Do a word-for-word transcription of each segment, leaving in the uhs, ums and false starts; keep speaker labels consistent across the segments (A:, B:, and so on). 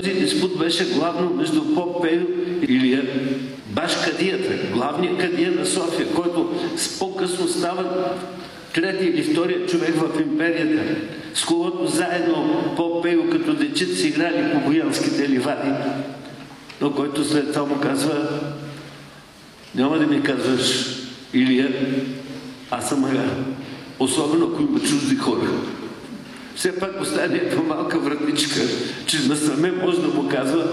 A: Този диспут беше главно между поп Пейо и Илия, баш кадията, главният кадия на София, който с по-късно става трети или втория човек в империята, с когото заедно поп Пейо като дечица си играли по Боянските ливади, но който след това му казва: няма да ми казваш Илия, аз съм Ага, особено ако има чужди хора. Все пак остане една малка вратичка, че насаме може да му казва.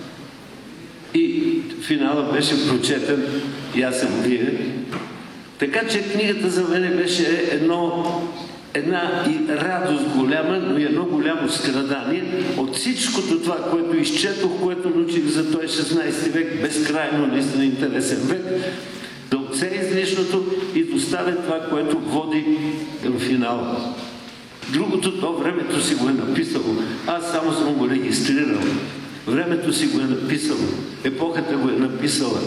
A: И финала беше прочетен и аз съм вие. Така че книгата за мен беше едно, една и радост голяма, но и едно голямо страдание от всичкото това, което изчетох, което научих за този шестнайсети век, безкрайно наистина интересен век, да отсея излишното и доставя това, което води към финала. Другото, то времето си го е написало. Аз само съм го регистрирал. Времето си го е написало. Епохата го е написала.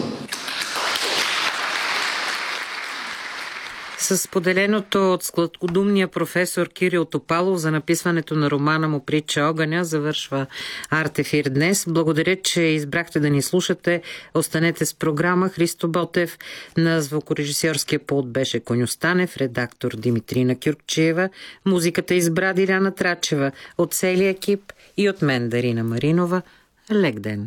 B: С споделеното от складкодумния професор Кирил Топалов за написването на романа му Притча Огъня завършва Артефир днес. Благодаря, че избрахте да ни слушате. Останете с програма. Христо Ботев, на звукорежисьорския пулт беше Коню Станев, редактор Димитрина Кюркчиева, музиката избра Диляна Трачева. От целия екип и от мен Дарина Маринова. Лек ден!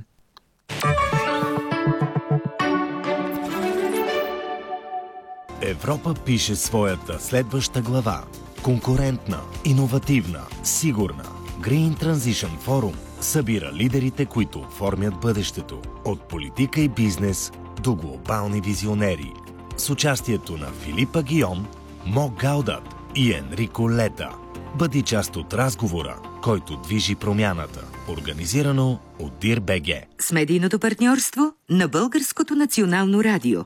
C: Европа пише своята следваща глава. Конкурентна, иновативна, сигурна. Green Transition Forum събира лидерите, които оформят бъдещето. От политика и бизнес до глобални визионери. С участието на Филипа Гион, Мо Гаудат и Енрико Лета. Бъди част от разговора, който движи промяната. Организирано от ДИР.БГ.
D: С медийното партньорство на Българското национално радио.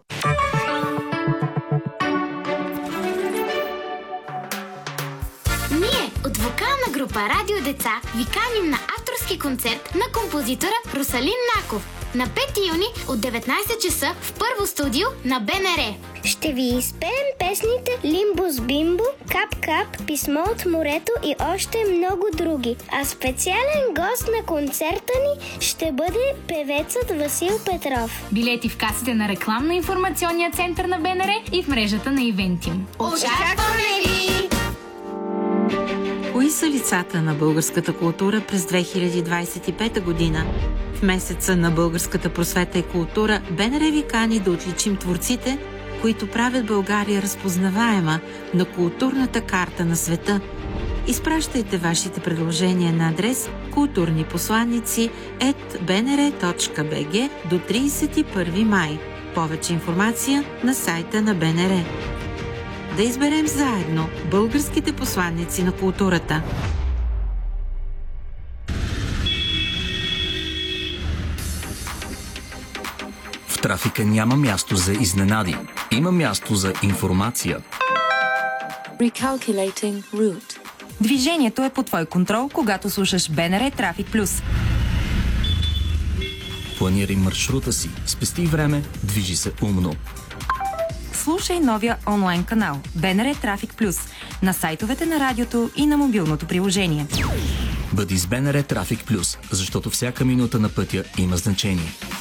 E: От вокална група Радио Деца ви каним на авторски концерт на композитора Русалин Наков на пети юни от деветнайсет часа в първо студио на БНР.
F: Ще ви изпеем песните Лимбус Бимбо, Кап Кап, Писмо от морето и още много други. А специален гост на концерта ни ще бъде певецът Васил Петров.
G: Билети в касите на рекламно-информационния център на БНР и в мрежата на Ивентим.
E: Очакваме ви!
B: Кои са лицата на българската култура през две хиляди двайсет и пета година? В месеца на българската просвета и култура БНР ви кани да отличим творците, които правят България разпознаваема на културната карта на света. Изпращайте вашите предложения на адрес културни посланици ет би ен ар точка би джи до трийсет и първи май. Повече информация на сайта на БНР. Да изберем заедно българските посланици на културата.
H: В трафика няма място за изненади. Има място за информация.
I: Recalculating route.
D: Движението е под твой контрол, когато слушаш БНР Трафик Плюс.
H: Планирай маршрута си, спести време, движи се умно.
D: Слушай новия онлайн канал БНР Трафик Плюс на сайтовете на радиото и на мобилното приложение.
H: Бъди с БНР Трафик Плюс, защото всяка минута на пътя има значение.